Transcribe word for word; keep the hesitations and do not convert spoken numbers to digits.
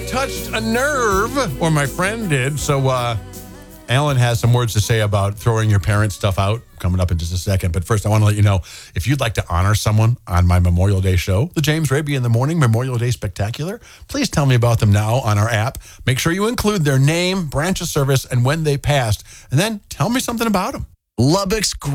touched a nerve, or my friend did. So, uh, Alan has some words to say about throwing your parents' stuff out coming up in just a second. But first, I want to let you know, if you'd like to honor someone on my Memorial Day show, the James Raby in the Morning Memorial Day Spectacular, please tell me about them now on our app. Make sure you include their name, branch of service, and when they passed. And then tell me something about them. Lubbock's